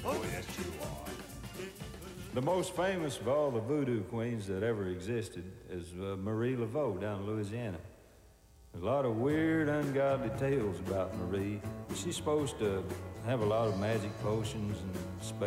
Oh, yes, you are. The most famous of all the voodoo queens that ever existed is Marie Laveau down in Louisiana. There's a lot of weird, ungodly tales about Marie. She's supposed to have a lot of magic potions and